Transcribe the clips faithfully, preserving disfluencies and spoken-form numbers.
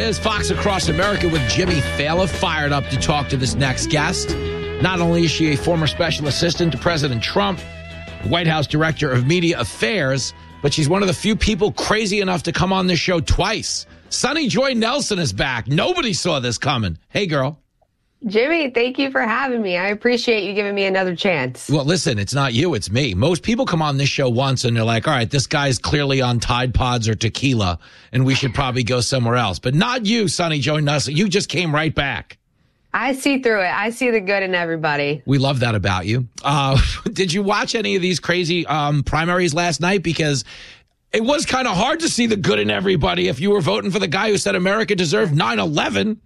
is Fox Across America with Jimmy Fallon, fired up to talk to this next guest. Not only is she a former special assistant to President Trump, White House Director of Media Affairs, but she's one of the few people crazy enough to come on this show twice. Sunny Joy Nelson is back. Nobody saw this coming. Hey, girl. Jimmy, thank you for having me. I appreciate you giving me another chance. Well, listen, it's not you, it's me. Most people come on this show once and they're like, all right, this guy's clearly on Tide Pods or tequila, and we should probably go somewhere else. But not you, Sunny Joy Nelson. You just came right back. I see through it. I see the good in everybody. We love that about you. Uh, did you watch any of these crazy um, primaries last night? Because it was kind of hard to see the good in everybody if you were voting for the guy who said America deserved nine eleven.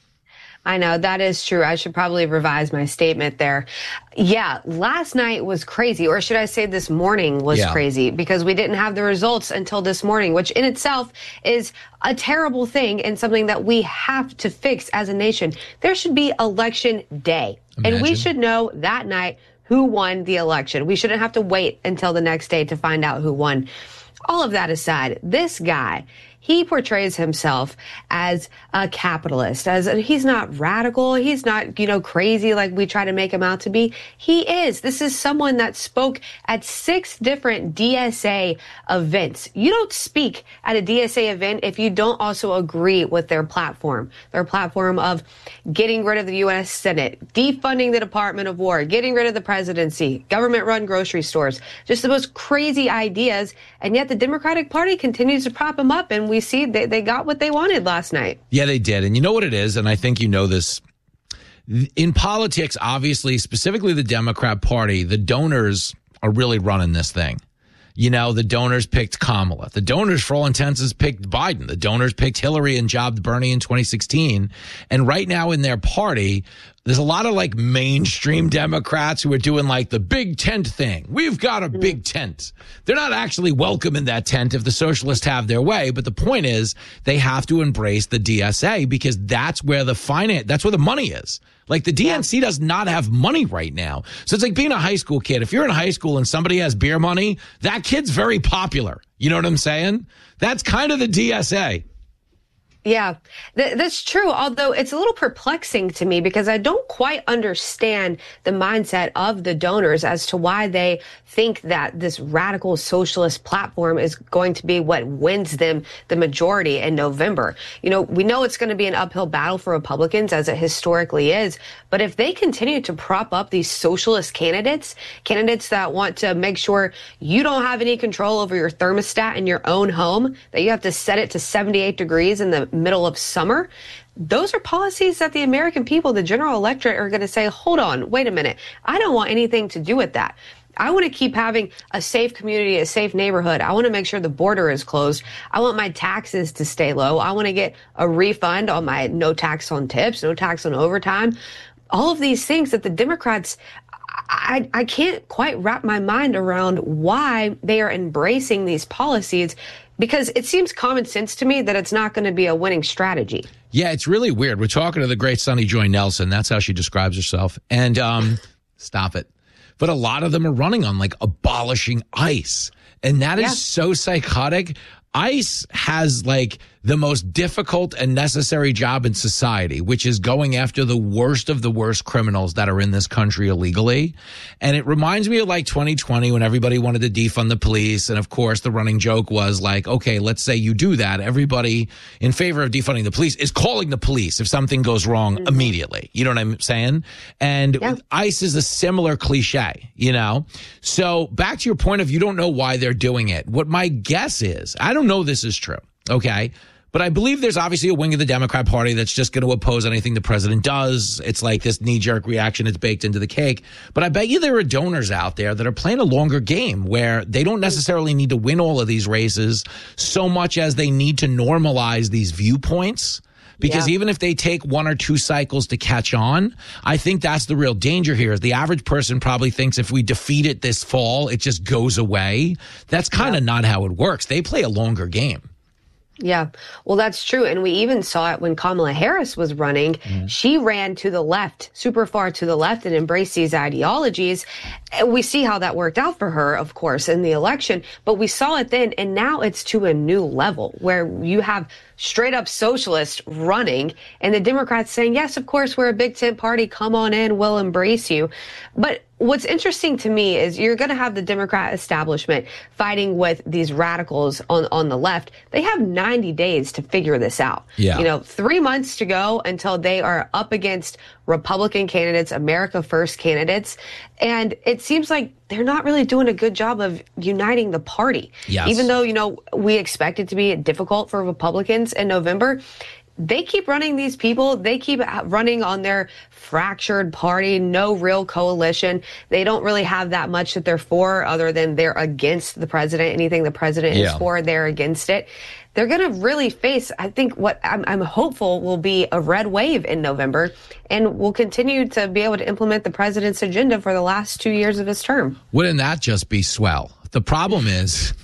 I know, that is true. I should probably revise my statement there. Yeah, last night was crazy, or should I say this morning was yeah. crazy, because we didn't have the results until this morning, which in itself is a terrible thing and something that we have to fix as a nation. There should be election day, Imagine. and we should know that night who won the election. We shouldn't have to wait until the next day to find out who won. All of that aside, this guy, he portrays himself as a capitalist, as a, he's not radical. He's not, you know, crazy like we try to make him out to be. He is. This is someone that spoke at six different D S A events. You don't speak at a D S A event if you don't also agree with their platform, their platform of getting rid of the U S Senate, defunding the Department of War, getting rid of the presidency, government-run grocery stores, just the most crazy ideas. And yet the Democratic Party continues to prop him up, and we see they, they got what they wanted last night. Yeah, they did. And you know what it is? And I think you know this. In politics, obviously, specifically the Democrat Party, the donors are really running this thing. You know, the donors picked Kamala. The donors, for all intents, has picked Biden. The donors picked Hillary and jobbed Bernie in twenty sixteen. And right now in their party, there's a lot of like mainstream Democrats who are doing like the big tent thing. We've got a big tent. They're not actually welcome in that tent if the socialists have their way. But the point is they have to embrace the D S A because that's where the finance, that's where the money is. Like the D N C does not have money right now. So it's like being a high school kid. If you're in high school and somebody has beer money, that kid's very popular. You know what I'm saying? That's kind of the D S A. Yeah, th- that's true. Although it's a little perplexing to me because I don't quite understand the mindset of the donors as to why they think that this radical socialist platform is going to be what wins them the majority in November. You know, we know it's going to be an uphill battle for Republicans, as it historically is. But if they continue to prop up these socialist candidates, candidates that want to make sure you don't have any control over your thermostat in your own home, that you have to set it to seventy-eight degrees in the middle of summer, those are policies that the American people, the general electorate, are going to say, hold on, wait a minute. I don't want anything to do with that. I want to keep having a safe community, a safe neighborhood. I want to make sure the border is closed. I want my taxes to stay low. I want to get a refund on my no tax on tips, no tax on overtime. All of these things that the Democrats, I, I can't quite wrap my mind around why they are embracing these policies, because it seems common sense to me that it's not going to be a winning strategy. Yeah, it's really weird. We're talking to the great Sunny Joy Nelson. That's how she describes herself. And um, stop it. But a lot of them are running on like abolishing ICE. And that is yeah. so psychotic. ICE has like the most difficult and necessary job in society, which is going after the worst of the worst criminals that are in this country illegally. And it reminds me of like twenty twenty when everybody wanted to defund the police. And of course, the running joke was like, okay, let's say you do that. Everybody in favor of defunding the police is calling the police if something goes wrong mm-hmm. immediately. You know what I'm saying? And yeah. ICE is a similar cliche, you know? So back to your point of you don't know why they're doing it. What my guess is, I don't know this is true, okay? But I believe there's obviously a wing of the Democrat Party that's just going to oppose anything the president does. It's like this knee-jerk reaction. It's baked into the cake. But I bet you there are donors out there that are playing a longer game where they don't necessarily need to win all of these races so much as they need to normalize these viewpoints. Because yeah. even if they take one or two cycles to catch on, I think that's the real danger here. Is the average person probably thinks if we defeat it this fall, it just goes away. That's kind of yeah. not how it works. They play a longer game. Yeah, well, that's true. And we even saw it when Kamala Harris was running. Mm-hmm. She ran to the left, super far to the left, and embraced these ideologies. And we see how that worked out for her, of course, in the election. But we saw it then, and now it's to a new level where you have straight up socialists running and the Democrats saying, yes, of course, we're a big tent party. Come on in. We'll embrace you. But what's interesting to me is you're going to have the Democrat establishment fighting with these radicals on, on the left. They have ninety days to figure this out. Yeah. You know, three months to go until they are up against Republican candidates, America First candidates. And it seems like they're not really doing a good job of uniting the party. Yes. Even though, you know, we expect it to be difficult for Republicans in November. They keep running these people. They keep running on their fractured party, no real coalition. They don't really have that much that they're for other than they're against the president. Anything the president yeah. is for, they're against it. They're going to really face, I think, what I'm, I'm hopeful will be a red wave in November, and will continue to be able to implement the president's agenda for the last two years of his term. Wouldn't that just be swell? The problem is,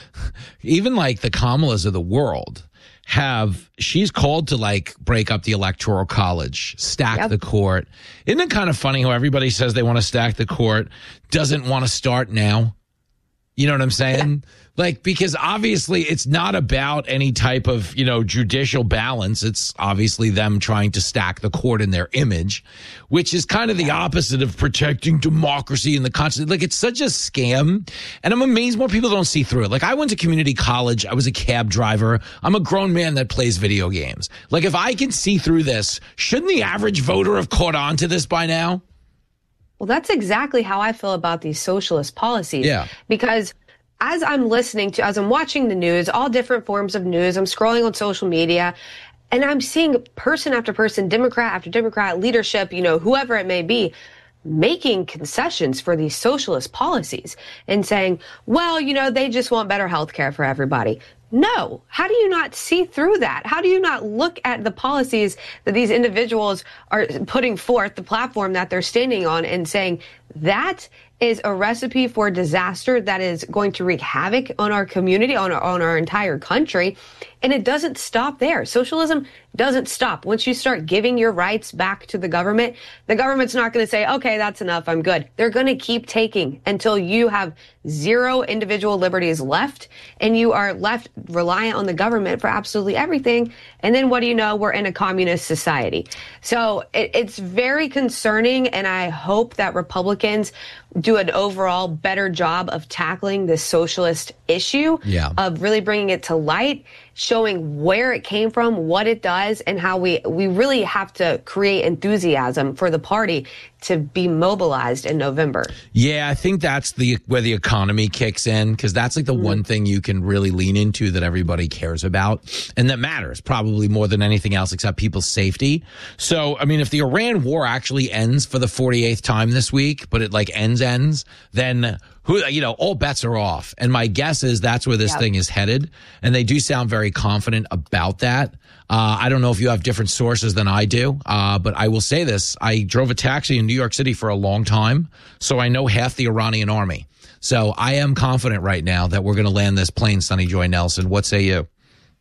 even like the Kamalas of the world have, she's called to like break up the electoral college, stack yep. the court. Isn't it kind of funny how everybody says they want to stack the court, doesn't want to start now? You know what I'm saying? Yeah. Like, because obviously it's not about any type of, you know, judicial balance. It's obviously them trying to stack the court in their image, which is kind of the opposite of protecting democracy and the Constitution. Like, it's such a scam. And I'm amazed more people don't see through it. Like, I went to community college. I was a cab driver. I'm a grown man that plays video games. Like, if I can see through this, shouldn't the average voter have caught on to this by now? Well, that's exactly how I feel about these socialist policies. Yeah. Because as I'm listening to, as I'm watching the news, all different forms of news, I'm scrolling on social media, and I'm seeing person after person, Democrat after Democrat, leadership, you know, whoever it may be, making concessions for these socialist policies and saying, well, you know, they just want better health care for everybody. No. How do you not see through that? How do you not look at the policies that these individuals are putting forth, the platform that they're standing on, and saying that is a recipe for disaster that is going to wreak havoc on our community, on our, on our entire country. And it doesn't stop there. Socialism doesn't stop. Once you start giving your rights back to the government, the government's not going to say, okay, that's enough, I'm good. They're going to keep taking until you have zero individual liberties left and you are left reliant on the government for absolutely everything. And then what do you know? We're in a communist society. So it, it's very concerning, and I hope that Republicans do an overall better job of tackling this socialist issue, yeah. of really bringing it to light, showing where it came from, what it does, and how we, we really have to create enthusiasm for the party to be mobilized in November. Yeah, I think that's the where the economy kicks in, because that's like the mm-hmm. one thing you can really lean into that everybody cares about and that matters probably more than anything else except people's safety. So, I mean, if the Iran war actually ends for the forty-eighth time this week, but it like ends ends, then who, you know, all bets are off. And my guess is that's where this yep. thing is headed. And they do sound very confident about that. Uh, I don't know if you have different sources than I do, uh, but I will say this. I drove a taxi in New York City for a long time, so I know half the Iranian army. So I am confident right now that we're going to land this plane, Sunny Joy Nelson. What say you?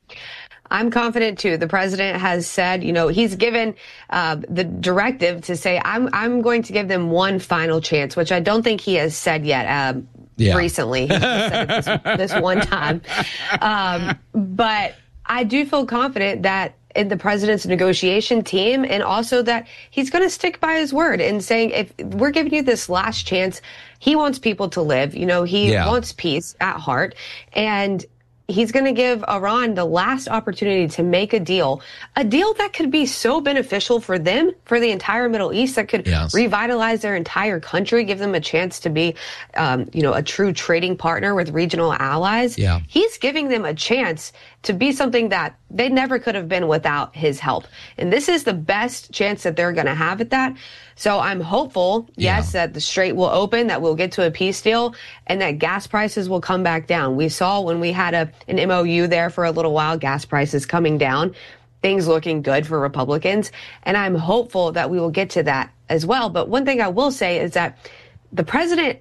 I'm confident too. The president has said, you know, he's given uh, the directive to say, I'm I'm going to give them one final chance, which I don't think he has said yet. Um, yeah. Recently, he said it this, this one time. Um, but I do feel confident that in the president's negotiation team, and also that he's going to stick by his word and saying, if we're giving you this last chance, he wants people to live. You know, he yeah. wants peace at heart, and he's going to give Iran the last opportunity to make a deal, a deal that could be so beneficial for them, for the entire Middle East, that could yes. revitalize their entire country, give them a chance to be, um, you know, a true trading partner with regional allies. Yeah. He's giving them a chance to be something that they never could have been without his help. And this is the best chance that they're going to have at that. So I'm hopeful, yes, yeah. that the Strait will open, that we'll get to a peace deal, and that gas prices will come back down. We saw when we had a an M O U there for a little while, gas prices coming down, things looking good for Republicans. And I'm hopeful that we will get to that as well. But one thing I will say is that the president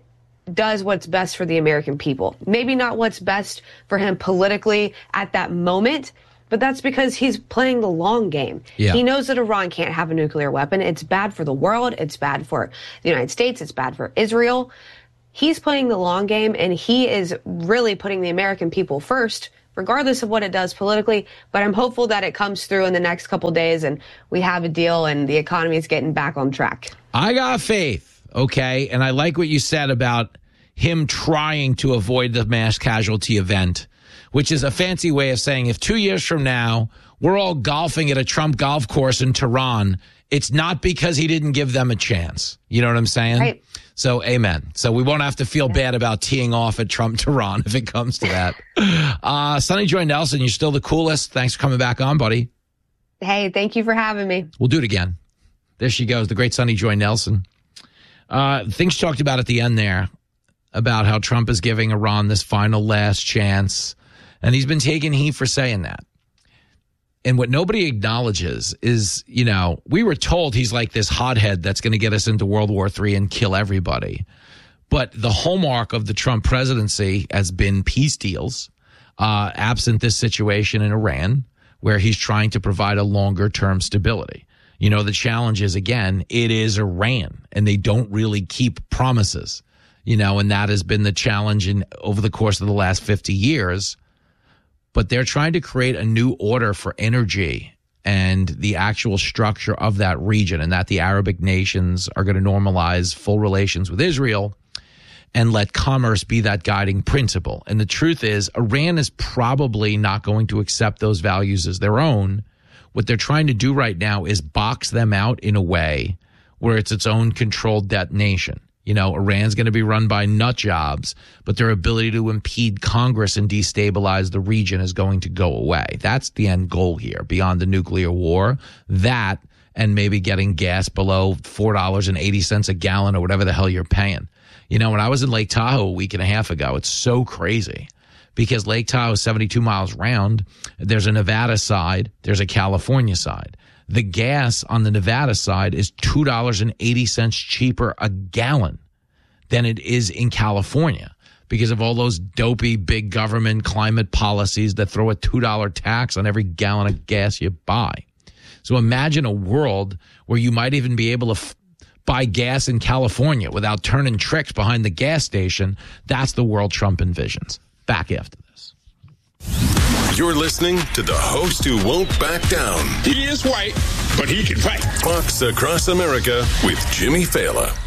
does what's best for the American people. Maybe not what's best for him politically at that moment, but that's because he's playing the long game. Yeah. He knows that Iran can't have a nuclear weapon. It's bad for the world. It's bad for the United States. It's bad for Israel. He's playing the long game, and he is really putting the American people first, regardless of what it does politically. But I'm hopeful that it comes through in the next couple days and we have a deal and the economy is getting back on track. I got faith, okay? And I like what you said about him trying to avoid the mass casualty event, which is a fancy way of saying if two years from now we're all golfing at a Trump golf course in Tehran, it's not because he didn't give them a chance. You know what I'm saying? Right. So, amen. So we won't have to feel yeah. bad about teeing off at Trump Tehran if it comes to that. uh, Sonny Joy Nelson, you're still the coolest. Thanks for coming back on, buddy. Hey, thank you for having me. We'll do it again. There she goes, the great Sonny Joy Nelson. Uh, things talked about at the end there about how Trump is giving Iran this final last chance. And he's been taking heat for saying that. And what nobody acknowledges is, you know, we were told he's like this hothead that's going to get us into World War Three and kill everybody. But the hallmark of the Trump presidency has been peace deals, uh, absent this situation in Iran, where he's trying to provide a longer term stability. You know, the challenge is, again, it is Iran, and they don't really keep promises, you know, and that has been the challenge in over the course of the last fifty years. But they're trying to create a new order for energy and the actual structure of that region, and that the Arabic nations are going to normalize full relations with Israel and let commerce be that guiding principle. And the truth is, Iran is probably not going to accept those values as their own. What they're trying to do right now is box them out in a way where it's its own controlled detonation. You know, Iran's going to be run by nut jobs, but their ability to impede Congress and destabilize the region is going to go away. That's the end goal here, beyond the nuclear war. That and maybe getting gas below four dollars and eighty cents a gallon or whatever the hell you're paying. You know, when I was in Lake Tahoe a week and a half ago, it's so crazy because Lake Tahoe is seventy-two miles round. There's a Nevada side. There's a California side. The gas on the Nevada side is two dollars and eighty cents cheaper a gallon than it is in California because of all those dopey big government climate policies that throw a two dollar tax on every gallon of gas you buy. So imagine a world where you might even be able to f- buy gas in California without turning tricks behind the gas station. That's the world Trump envisions. Back after this. You're listening to the host who won't back down. He is white, but he can fight. Fox Across America with Jimmy Fallon.